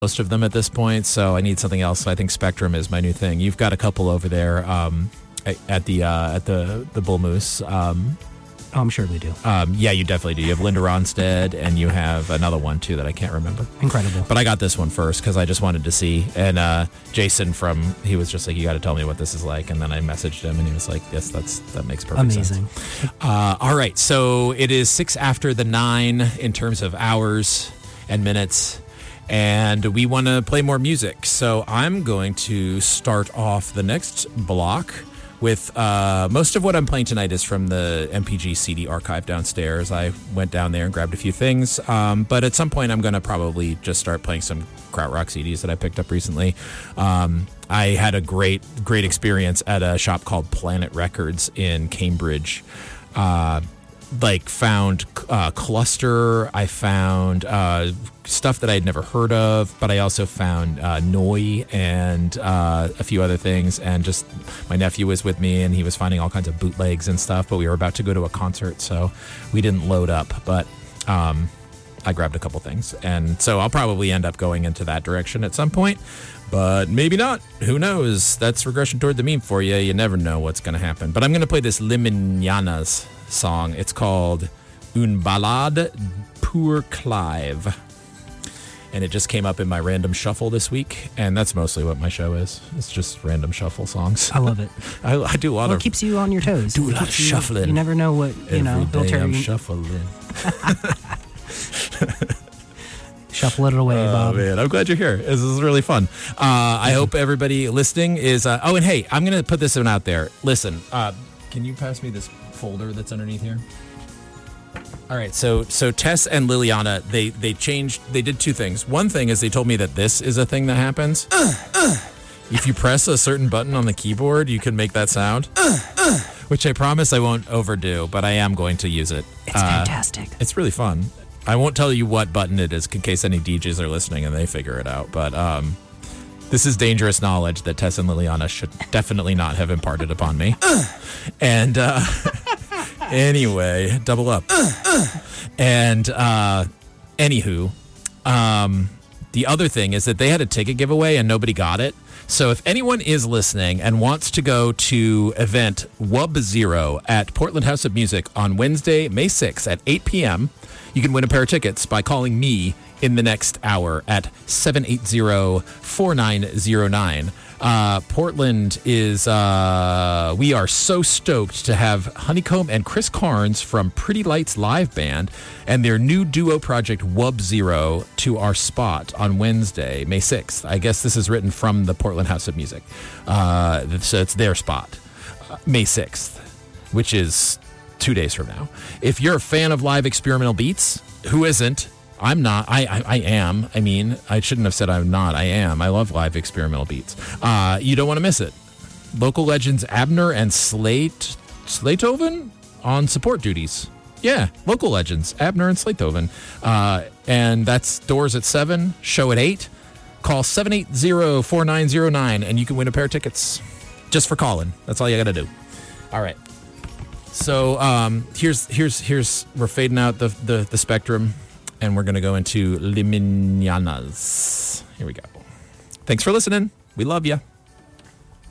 most of them at this point, so I need something else. I think Spectrum is my new thing. You've got a couple over there at the Bull Moose. I'm sure we do. Yeah, you definitely do. You have Linda Ronstadt, and you have another one, too, that I can't remember. Incredible. But I got this one first because I just wanted to see. And Jason he was just like, you got to tell me what this is like. And then I messaged him, and he was like, yes, that makes perfect sense. Amazing. All right, so it is 6 after the 9 in terms of hours and minutes. And we want to play more music. So I'm going to start off the next block with most of what I'm playing tonight is from the MPG CD archive downstairs. I went down there and grabbed a few things. But at some point, I'm going to probably just start playing some krautrock CDs that I picked up recently. I had a great experience at a shop called Planet Records in Cambridge. Found Cluster. I found stuff that I had never heard of, but I also found Noi and a few other things. And just my nephew was with me, and he was finding all kinds of bootlegs and stuff. But we were about to go to a concert, so we didn't load up. But I grabbed a couple things, and so I'll probably end up going into that direction at some point. But maybe not. Who knows? That's regression toward the mean for you. You never know what's going to happen. But I'm going to play this Liminianas song. It's called Une Ballade pour Clive. And it just came up in my random shuffle this week. And that's mostly what my show is. It's just random shuffle songs. I love it. I do a lot of... It keeps you on your toes. Do a lot of shuffling. You never know what, Every day I'm shuffling. Shuffle it away, Bob. Oh, man. I'm glad you're here. This is really fun. I hope everybody listening is... oh, and hey, I'm going to put this one out there. Listen, can you pass me this folder that's underneath here? All right, so Tess and Liliana, they did two things. One thing is they told me that this is a thing that happens. If you press a certain button on the keyboard, you can make that sound. Which I promise I won't overdo, but I am going to use it. It's fantastic. It's really fun. I won't tell you what button it is in case any DJs are listening and they figure it out, but this is dangerous knowledge that Tess and Liliana should definitely not have imparted upon me. And anyway, double up. And anywho, the other thing is that they had a ticket giveaway and nobody got it. So if anyone is listening and wants to go to event Wub Zero at Portland House of Music on Wednesday, May 6th at 8 p.m., you can win a pair of tickets by calling me in the next hour at 780-4909. Portland is, we are so stoked to have Honeycomb and Chris Carnes from Pretty Lights Live Band and their new duo project Wub Zero to our spot on Wednesday, May 6th. I guess this is written from the Portland House of Music. So it's their spot, May 6th, which is 2 days from now. If you're a fan of live experimental beats, who isn't? I'm not. I am. I mean, I shouldn't have said I'm not. I am. I love live experimental beats. You don't want to miss it. Local legends Abner and Slaytoven on support duties. Yeah, local legends Abner and Slaytoven. And that's doors at 7, show at 8. Call 780-4909 and you can win a pair of tickets just for calling. That's all you got to do. All right. So here's we're fading out the spectrum, and we're gonna go into Liminianas. Here we go. Thanks for listening. We love you.